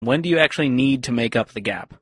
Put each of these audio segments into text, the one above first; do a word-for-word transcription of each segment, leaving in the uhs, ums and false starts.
When do you actually need to make up the gap?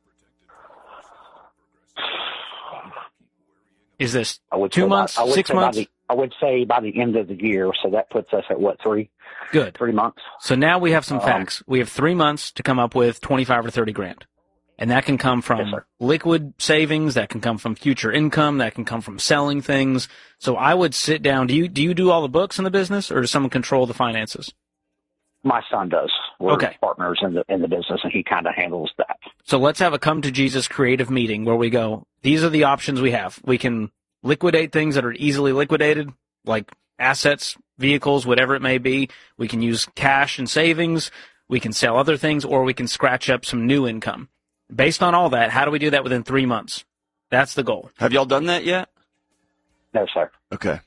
Is this two months, by, six months? The, I would say by the end of the year, so that puts us at what, three? Good. Three months. So now we have some um, facts. We have three months to come up with twenty-five or thirty grand. And that can come from yes, liquid savings, that can come from future income, that can come from selling things. So I would sit down. Do you do you do all the books in the business, or does someone control the finances? My son does. We're okay. partners in the in the business, and he kind of handles that. So let's have a come to Jesus creative meeting where we go, these are the options we have. We can liquidate things that are easily liquidated, like assets, vehicles, whatever it may be. We can use cash and savings. We can sell other things, or we can scratch up some new income. Based on all that, how do we do that within three months? That's the goal. Have y'all done that yet? No, sir. Okay.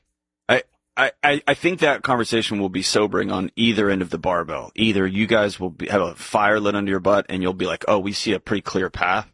I, I, I think that conversation will be sobering on either end of the barbell. Either you guys will be, have a fire lit under your butt and you'll be like, oh, we see a pretty clear path,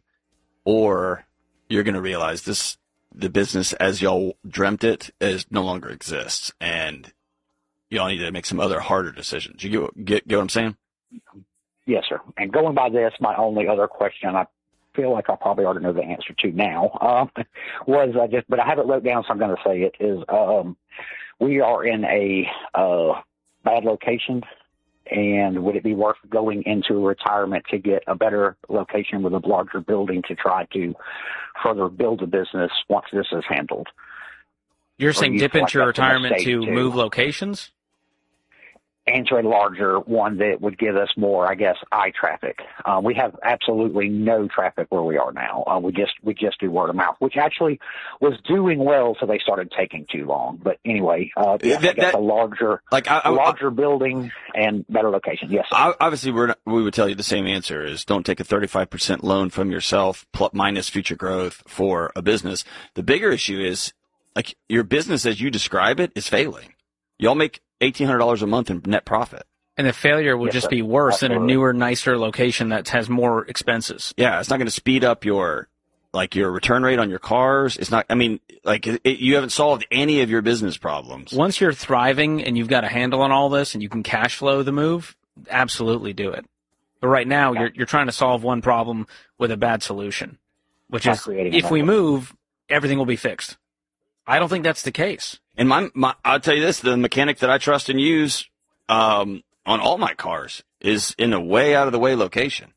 or you're going to realize this, the business as y'all dreamt it is no longer exists, and y'all need to make some other harder decisions. You get, get, get what I'm saying? Yes, sir. And going by this, my only other question, I feel like I probably already know the answer to now, um, was I just, but I have it wrote down, so I'm going to say it, is um, we are in a uh, bad location, and would it be worth going into retirement to get a better location with a larger building to try to further build a business once this is handled? You're saying dip into like retirement to too. move locations? And to a larger one that would give us more, I guess, eye traffic. Uh, we have absolutely no traffic where we are now. Uh, we just we just do word of mouth, which actually was doing well, so they started taking too long. But anyway, uh, yeah, that, I guess that, a larger, like I, I, larger I, building and better location. Yes, sir. I, obviously, we're not, we would tell you the same answer is don't take a thirty-five percent loan from yourself plus minus future growth for a business. The bigger issue is like your business as you describe it is failing. Y'all make eighteen hundred dollars a month in net profit. And the failure will yes, just sir. be worse Absolutely. in a newer, nicer location that has more expenses. Yeah, it's not going to speed up your, like, your return rate on your cars. It's not, I mean, like, it, you haven't solved any of your business problems. Once you're thriving and you've got a handle on all this and you can cash flow the move, absolutely do it. But right now, you're you're trying to solve one problem with a bad solution, which Not is creating if we another. move, everything will be fixed. I don't think that's the case. And my, my, I'll tell you this, the mechanic that I trust and use, um, on all my cars is in a way out of the way location.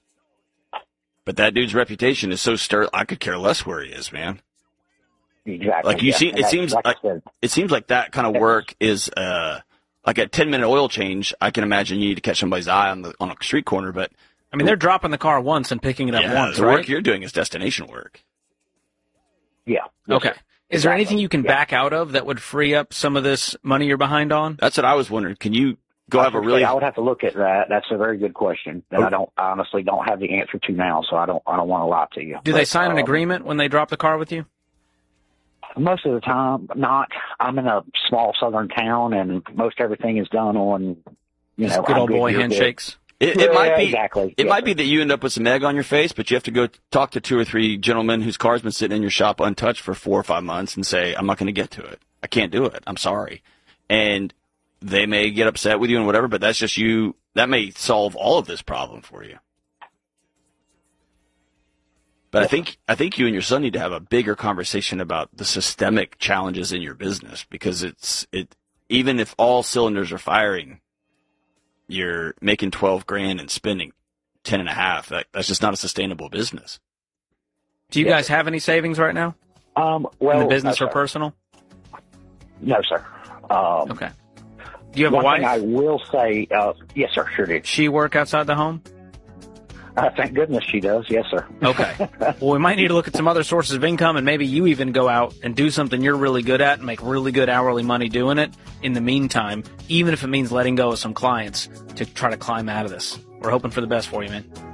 But that dude's reputation is so sterling. I could care less where he is, man. Exactly. Like you yeah. see, And it that- seems like I like, said, it seems like that kind of work is, uh, like a ten minute oil change. I can imagine you need to catch somebody's eye on the, on a street corner, but I mean, they're dropping the car once and picking it up yeah, once, the right? work you're doing is destination work. yeah. Yes, Okay. sir. Is there Exactly. anything you can Yeah. back out of that would free up some of this money you're behind on? That's what I was wondering. Can you go I have a should really, say I would have to look at that. That's a very good question that Oh. I don't I honestly don't have the answer to now, so I don't I don't want to lie to you. Do they But, sign an um, agreement when they drop the car with you? Most of the time, not. I'm in a small southern town, and most everything is done on, you Just know, good I'm old good, boy you're good. handshakes. it, it Yeah, might be, exactly. it Yeah. might be that you end up with some egg on your face, but you have to go talk to two or three gentlemen whose car's been sitting in your shop untouched for four or five months and say, I'm not going to get to it. I can't do it. I'm sorry. And they may get upset with you and whatever, but that's just you. That may solve all of this problem for you. But I think I think you and your son need to have a bigger conversation about the systemic challenges in your business, because it's it even if all cylinders are firing, you're making twelve grand and spending ten and a half. That, that's just not a sustainable business. Do you Yeah. guys have any savings right now Um, well, in the business no, or sir. personal? No, sir. Um, Okay. Do you have a one wife? thing I will say, uh, yes, sir, sure do. She work outside the home? Uh, thank goodness she does. Yes, sir. Okay. Well, we might need to look at some other sources of income, and maybe you even go out and do something you're really good at and make really good hourly money doing it in the meantime, even if it means letting go of some clients to try to climb out of this. We're hoping for the best for you, man.